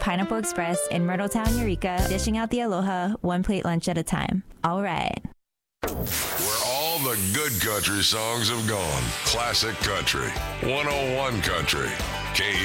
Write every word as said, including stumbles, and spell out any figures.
Pineapple Express in Myrtletown, Eureka, dishing out the aloha one plate lunch at a time. All right. Where all the good country songs have gone. Classic Country. one oh one Country. K